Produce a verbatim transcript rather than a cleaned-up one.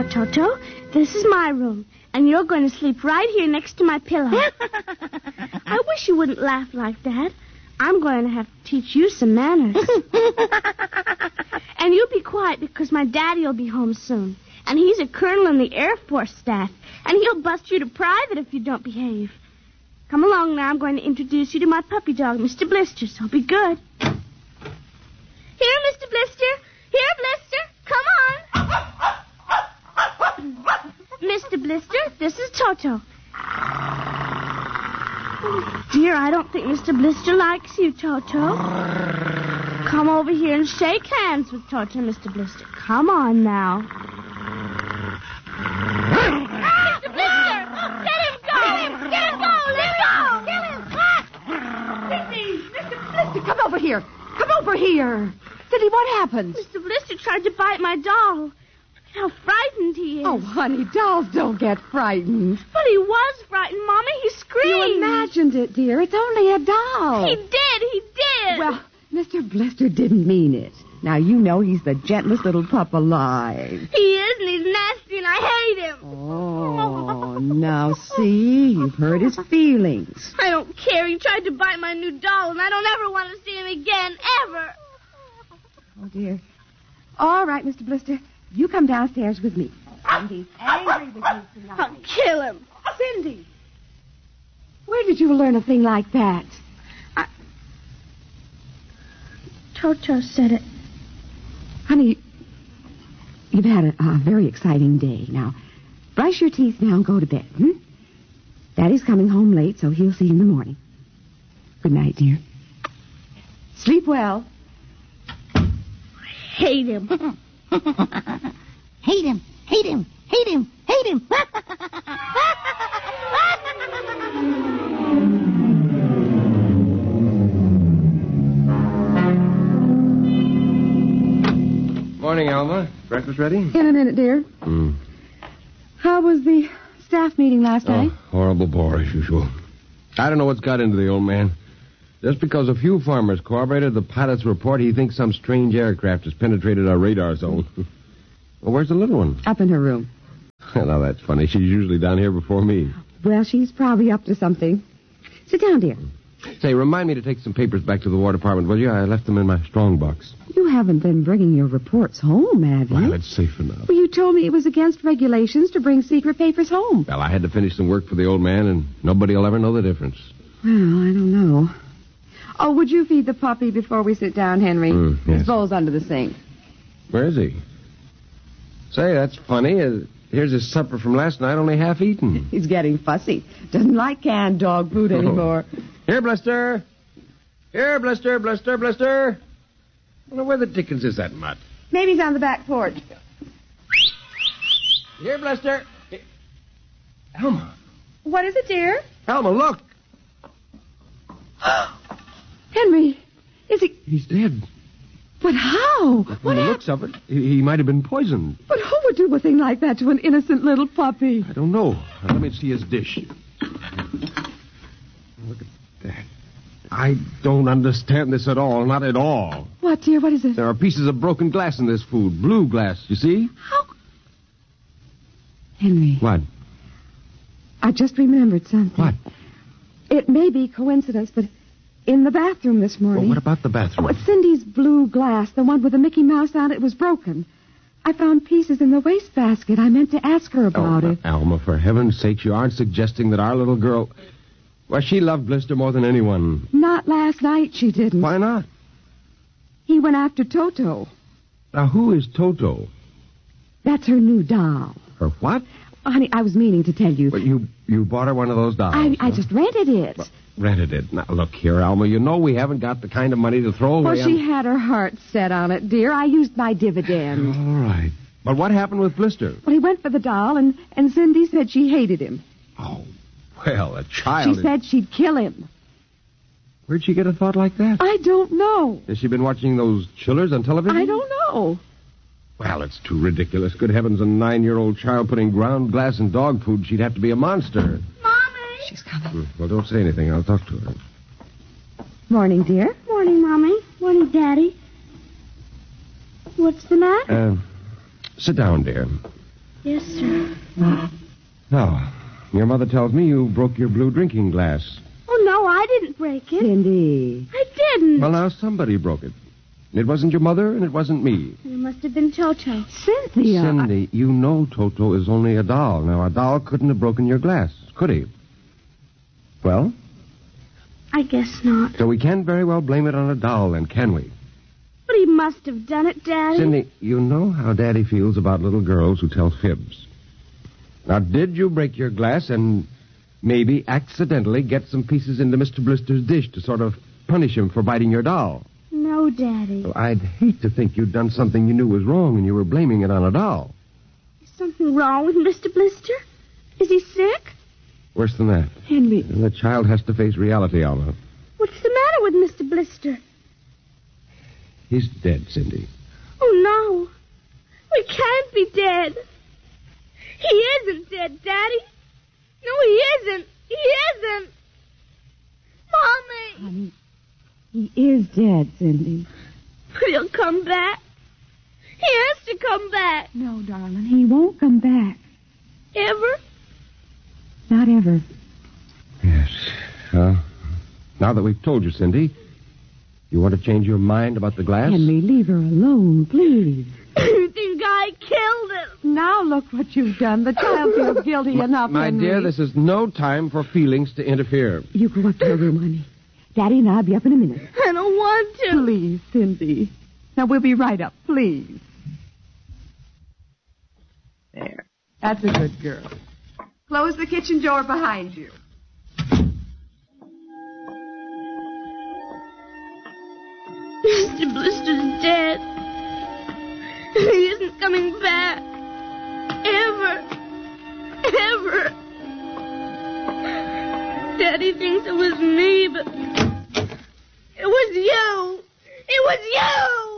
Now, Toto, this is my room, and you're going to sleep right here next to my pillow. I wish you wouldn't laugh like that. I'm going to have to teach you some manners. And you be quiet because my daddy will be home soon. And he's a colonel in the Air Force staff. And he'll bust you to private if you don't behave. Come along now. I'm going to introduce you to my puppy dog, Mister Blister, so be good. Here, Mister Blister. Here, Blister. Come on. Mister Blister, this is Toto. Oh, dear, I don't think Mister Blister likes you, Toto. Come over here and shake hands with Toto, Mister Blister. Come on now. Mister Blister! Let him go! Get him! Get him go! Let him go! Kill him! Cindy! Mister Blister, come over here! Come over here! Cindy, what happened? Mister Blister tried to bite my doll. Look at how frightened he is. Oh, honey, dolls don't get frightened. But he was frightened, Mommy. He screamed. You imagined it, dear. It's only a doll. He did. He did. Well, Mister Blister didn't mean it. Now, you know he's the gentlest little pup alive. He is, and he's nasty, and I hate him. Oh, now see, you've hurt his feelings. I don't care. He tried to bite my new doll, and I don't ever want to see him again, ever. Oh, dear. All right, Mister Blister, you come downstairs with me. Cindy's angry with you tonight. I'll kill him. Cindy, where did you learn a thing like that? I... Toto said it. Honey, you've had a, a very exciting day. Now, brush your teeth now and go to bed, hmm? Daddy's coming home late, so he'll see you in the morning. Good night, dear. Sleep well. I hate him. Hate him, hate him, hate him, hate him. Morning, Alma. Breakfast ready? In a minute, dear. Mm. How was the staff meeting last Oh, night? horrible bore as usual. I don't know what's got into the old man. Just because a few farmers corroborated the pilot's report, he thinks some strange aircraft has penetrated our radar zone. Well, where's the little one? Up in her room. Now, that's funny. She's usually down here before me. Well, she's probably up to something. Sit down, dear. Say, remind me to take some papers back to the War Department, will you? I left them in my strong box. You haven't been bringing your reports home, have you? Well, it's safe enough. Well, you told me it was against regulations to bring secret papers home. Well, I had to finish some work for the old man, and nobody will ever know the difference. Well, I don't know. Oh, would you feed the puppy before we sit down, Henry? Mm, yes. His bowl's under the sink. Where is he? Say, that's funny. Uh, here's his supper from last night, only half eaten. He's getting fussy. Doesn't like canned dog food anymore. Here, Blister. Here, Blister, Blister, Blister. I wonder where the dickens is that mutt? Maybe he's on the back porch. Here, Blister. Here. Elma. What is it, dear? Elma, look. Henry, is he... He's dead. But how? From What the hap- looks of it, he, he might have been poisoned. But who would do a thing like that to an innocent little puppy? I don't know. Now, let me see his dish. Look at that. I don't understand this at all. Not at all. What, dear? What is it? There are pieces of broken glass in this food. Blue glass, you see? How... Henry. What? I just remembered something. What? It may be coincidence, but in the bathroom this morning... Well, what about the bathroom? Oh, it's Cindy's blue glass, the one with the Mickey Mouse on it, was broken. I found pieces in the wastebasket. I meant to ask her about oh, it. Alma, for heaven's sake, you aren't suggesting that our little girl... Well, she loved Blister more than anyone. Not last night, she didn't. Why not? He went after Toto. Now, who is Toto? That's her new doll. Her what? Honey, I was meaning to tell you. Well, you you bought her one of those dolls. I, I huh? just rented it. Well, rented it. Now, look here, Alma. You know we haven't got the kind of money to throw away Well, she on... had her heart set on it, dear. I used my dividend. All right. But what happened with Blister? Well, he went for the doll, and, and Cindy said she hated him. Oh, well, a child... She said she'd kill him. Where'd she get a thought like that? I don't know. Has she been watching those chillers on television? I don't know. Well, it's too ridiculous. Good heavens, a nine-year-old child putting ground glass in dog food. She'd have to be a monster. Mommy! She's coming. Hmm, Well, don't say anything. I'll talk to her. Morning, dear. Morning, Mommy. Morning, Daddy. What's the matter? Uh, sit down, dear. Yes, sir. Now, your mother tells me you broke your blue drinking glass. Oh, no, I didn't break it. Cindy. I didn't. Well, now, somebody broke it. It wasn't your mother, and it wasn't me. It must have been Toto. Cynthia. Cindy, you know Toto is only a doll. Now, a doll couldn't have broken your glass, could he? Well? I guess not. So we can't very well blame it on a doll, then, can we? But he must have done it, Daddy. Cindy, you know how Daddy feels about little girls who tell fibs. Now, did you break your glass and maybe accidentally get some pieces into Mister Blister's dish to sort of punish him for biting your doll? No, Daddy. Well, I'd hate to think you'd done something you knew was wrong and you were blaming it on a doll. Is something wrong with Mister Blister? Is he sick? Worse than that. Henry. The child has to face reality, Alma. What's the matter with Mister Blister? He's dead, Cindy. Oh, no. We can't be dead. He isn't dead, Daddy. No, he isn't. He isn't. Mommy. Honey, he is dead, Cindy. But he'll come back. He has to come back. No, darling, he won't come back. Ever? Not ever. Yes. Well, now that we've told you, Cindy, you want to change your mind about the glass? Henry, leave her alone, please. You think I killed him? Now look what you've done. The child feels guilty enough, My Henry. dear, this is no time for feelings to interfere. You go up to her room, honey. Daddy and I'll be up in a minute. I don't want to. Please, Cindy. Now, we'll be right up, please. There. That's a good girl. Close the kitchen door behind you. Mister Blister's dead. He isn't coming back. Ever. Ever. Daddy thinks it was me, but it was you. It was you!